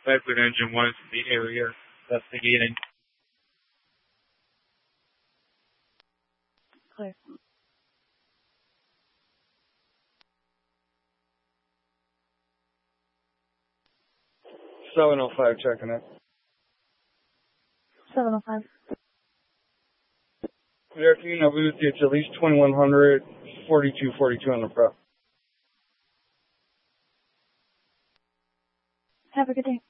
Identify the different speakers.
Speaker 1: Viper Engine 1 from the area investigating.
Speaker 2: Clear.
Speaker 3: $705 checking it.
Speaker 2: 705.
Speaker 3: Good afternoon, I'll be with you. It's at least 2100, 4242 on the prep.
Speaker 2: Have a good day.